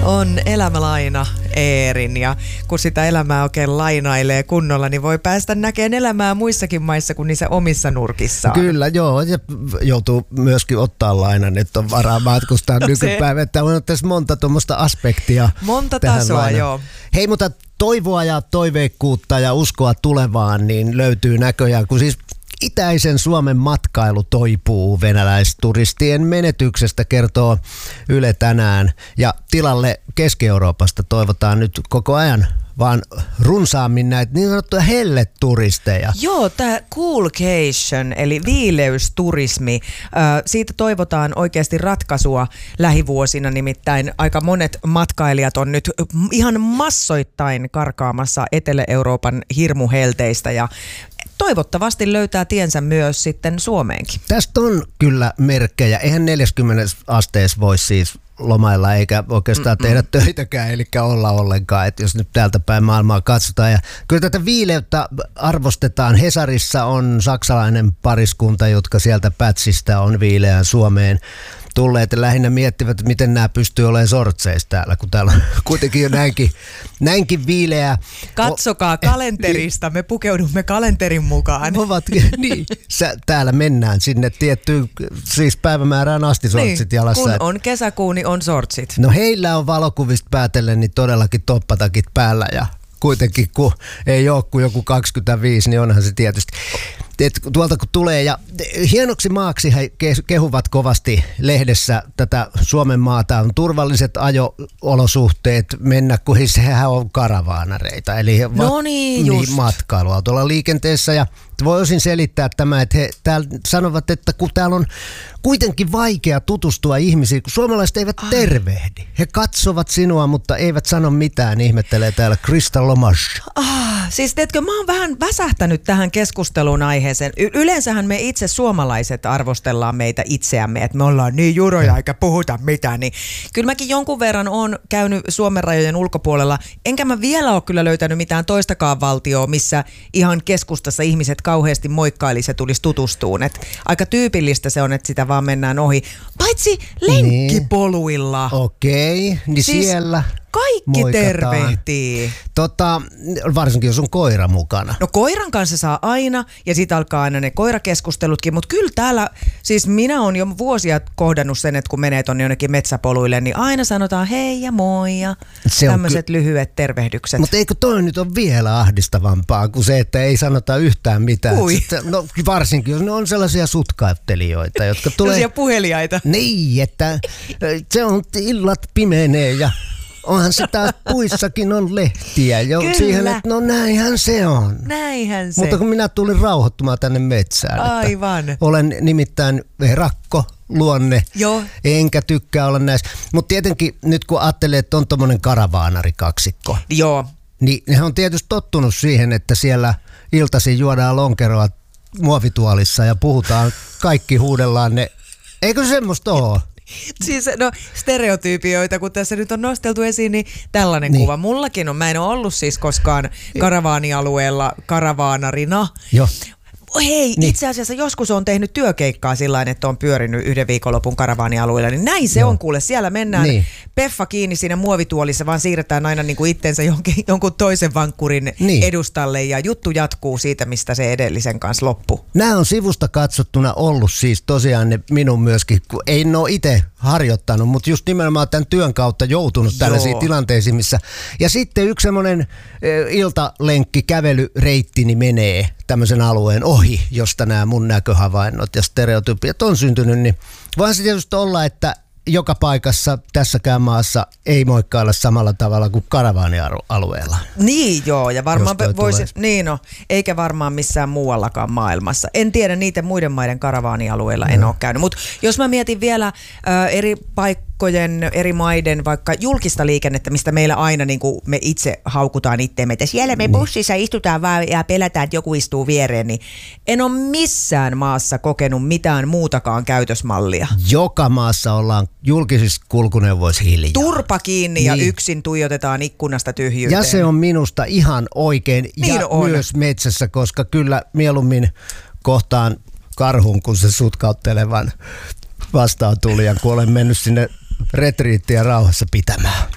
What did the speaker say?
On elämälaina Eerin, ja kun sitä elämää oikein lainailee kunnolla, niin voi päästä näkemään elämää muissakin maissa kuin niissä omissa nurkissaan. Kyllä, joo, ja joutuu myöskin ottaa lainan, että on varaa matkustaa nykypäivänä. Että on tässä monta tuommoista aspektia. Monta tasoa, joo. Hei, mutta toivoa ja toiveikkuutta ja uskoa tulevaan niin löytyy näköjään, kun siis itäisen Suomen matkailu toipuu venäläisturistien menetyksestä, kertoo Yle tänään. Ja tilalle Keski-Euroopasta toivotaan nyt koko ajan vaan runsaammin näitä niin sanottuja helleturisteja. Joo, tämä coolcation eli viileysturismi, siitä toivotaan oikeasti ratkaisua lähivuosina, nimittäin aika monet matkailijat on nyt ihan massoittain karkaamassa Etelä-Euroopan hirmuhelteistä ja toivottavasti löytää tiensä myös sitten Suomeenkin. Tästä on kyllä merkkejä. Eihän 40 asteessa voi siis lomailla eikä oikeastaan tehdä töitäkään, eli olla ollenkaan, että jos nyt täältä päin maailmaa katsotaan. Ja kyllä tätä viileyttä arvostetaan. Hesarissa on saksalainen pariskunta, jotka sieltä Pätsistä on viileään Suomeen tulleet ja lähinnä miettivät, miten nämä pystyy olemaan sortseissa täällä, kun täällä on kuitenkin jo näinkin viileää. Katsokaa kalenterista, me pukeudumme kalenterin mukaan. Niin, täällä mennään sinne tiettyyn siis päivämäärään asti sortsit niin, jalassa. Kun on kesäkuu, niin on sortsit. No heillä on valokuvista päätellen niin todellakin toppatakit päällä ja kuitenkin kun ei ole kuin joku 25, niin onhan se tietysti. Tuolta kun tulee ja hienoksi maaksi he kehuvat kovasti lehdessä tätä Suomen maata, on turvalliset ajo-olosuhteet mennä, kun sehän on karavaanareita, eli matkailuautolla liikenteessä ja voi osin selittää tämä, että he täällä sanovat, että kun täällä on kuitenkin vaikea tutustua ihmisiin, kun suomalaiset eivät tervehdi. He katsovat sinua, mutta eivät sano mitään, ihmettelee täällä Krista Lomas. Siis teetkö, mä oon vähän väsähtänyt tähän keskustelun aiheeseen. Yleensähän me itse suomalaiset arvostellaan meitä itseämme, että me ollaan niin juroja eikä puhuta mitään. Niin kyllä mäkin jonkun verran oon käynyt Suomen rajojen ulkopuolella, enkä mä vielä ole kyllä löytänyt mitään toistakaan valtioa, missä ihan keskustassa ihmiset kauheasti moikkailisi ja tulisi tutustuun. Et aika tyypillistä se on, että sitä vaan mennään ohi. Paitsi lenkkipoluilla. Okei, niin siis siellä kaikki moikataan. Tervehtii. Varsinkin jos on koira mukana. No koiran kanssa saa aina ja sit alkaa aina ne koirakeskustelutkin, mutta kyllä täällä, siis minä olen jo vuosia kohdannut sen, että kun menee tonne jonnekin metsäpoluille, niin aina sanotaan hei ja moi ja tämmöiset lyhyet tervehdykset. Mutta eikö toi nyt ole vielä ahdistavampaa kuin se, että ei sanota yhtään mitään? No varsinkin, jos ne on sellaisia sutkauttelijoita, jotka tulee... Sellaisia puheliaita. Niin, että se on illat pimenee ja... Onhan se taas puissakin on lehtiä jo siihen, että no näinhän se on. Näinhän se. Mutta kun minä tulin rauhoittumaan tänne metsään. Aivan. Olen nimittäin rakko luonne, enkä tykkää olla näissä. Mutta tietenkin nyt kun ajattelee, että on tommonen karavaanarikaksikko. Joo. Niin he on tietysti tottunut siihen, että siellä iltaisin juodaan lonkeroa muovituolissa ja puhutaan, kaikki huudellaan ne. Eikö semmoista ole? Siis no stereotyypioita, kun tässä nyt on nosteltu esiin, niin tällainen kuva. Mullakin on. Mä en ole ollut siis koskaan karavaanialueella karavaanarina. Joo. Hei, itse asiassa joskus on tehnyt työkeikkaa sillain, että on pyörinyt yhden viikonlopun karavaanialueella, niin näin se on kuule. Siellä mennään peffa kiinni siinä muovituolissa, vaan siirretään aina niin kuin itsensä jonkun toisen vankkurin edustalle ja juttu jatkuu siitä, mistä se edellisen kanssa loppui. Nämä on sivusta katsottuna ollut siis tosiaan ne minun myöskin, kun en ole itse harjoittanut, mutta just nimenomaan tämän työn kautta joutunut tällaisiin tilanteisiin, missä... Ja sitten yksi semmoinen iltalenkki, kävelyreittini menee tämmöisen alueen ohi, josta nämä mun näköhavainnot ja stereotypiat on syntynyt, niin voihan se tietysti olla, että joka paikassa tässäkään maassa ei moikkailla samalla tavalla kuin karavaanialueella. Niin joo, ja varmaan voisi, eikä varmaan missään muuallakaan maailmassa. En tiedä, niiden muiden maiden karavaanialueilla en ole käynyt, mutta jos mä mietin vielä eri paikkojen, eri maiden vaikka julkista liikennettä, mistä meillä aina niin kuin me itse haukutaan itteemme, että siellä me bussissa istutaan vaan ja pelätään, että joku istuu viereen, niin en ole missään maassa kokenut mitään muutakaan käytösmallia. Joka maassa ollaan julkisissa kulkuneuvoissa hiljaa. Turpa kiinni ja yksin tuijotetaan ikkunasta tyhjyyteen. Ja se on minusta ihan oikein myös metsässä, koska kyllä mieluummin kohtaan karhun, kun se sutkauttelevan vastaan tuli ja kun olen mennyt sinne retriittiä rauhassa pitämään.